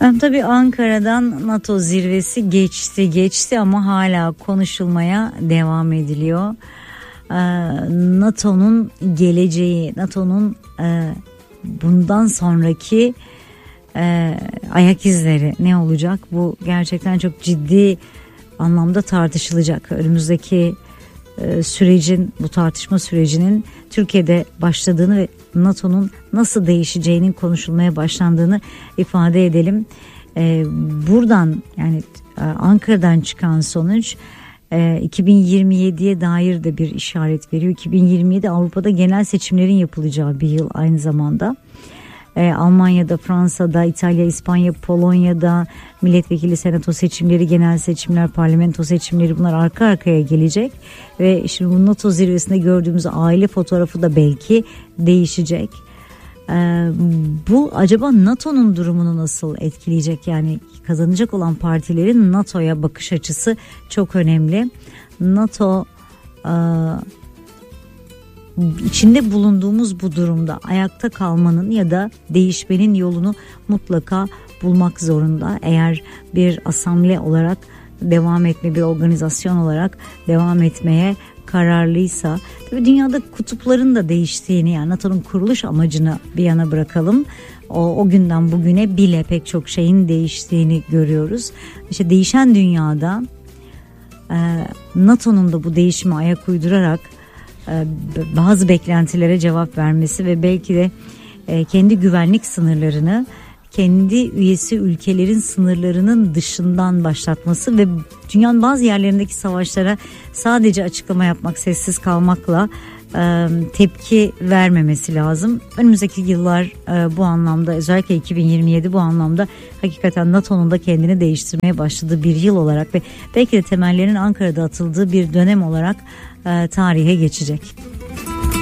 Tabii Ankara'dan NATO zirvesi geçti ama hala konuşulmaya devam ediliyor. NATO'nun geleceği, NATO'nun bundan sonraki ayak izleri ne olacak? Bu gerçekten çok ciddi anlamda tartışılacak. Önümüzdeki sürecin, bu tartışma sürecinin Türkiye'de başladığını ve NATO'nun nasıl değişeceğinin konuşulmaya başlandığını ifade edelim. Buradan yani Ankara'dan çıkan sonuç 2027'ye dair de bir işaret veriyor. 2027 Avrupa'da genel seçimlerin yapılacağı bir yıl aynı zamanda. Almanya'da, Fransa'da, İtalya, İspanya, Polonya'da milletvekili, senato seçimleri, genel seçimler, parlamento seçimleri, bunlar arka arkaya gelecek. Ve şimdi bu NATO zirvesinde gördüğümüz aile fotoğrafı da belki değişecek. Bu acaba NATO'nun durumunu nasıl etkileyecek? Yani kazanacak olan partilerin NATO'ya bakış açısı çok önemli. NATO içinde bulunduğumuz bu durumda ayakta kalmanın ya da değişmenin yolunu mutlaka bulmak zorunda. Eğer bir asamble olarak devam etme, bir organizasyon olarak devam etmeye kararlıysa. Tabii dünyada kutupların da değiştiğini, yani NATO'nun kuruluş amacını bir yana bırakalım. O günden bugüne bile pek çok şeyin değiştiğini görüyoruz. İşte değişen dünyada NATO'nun da bu değişime ayak uydurarak bazı beklentilere cevap vermesi ve belki de kendi güvenlik sınırlarını kendi üyesi ülkelerin sınırlarının dışından başlatması ve dünyanın bazı yerlerindeki savaşlara sadece açıklama yapmak, sessiz kalmakla tepki vermemesi lazım. Önümüzdeki yıllar bu anlamda, özellikle 2027 bu anlamda hakikaten NATO'nun da kendini değiştirmeye başladığı bir yıl olarak ve belki de temellerinin Ankara'da atıldığı bir dönem olarak tarihe geçecek.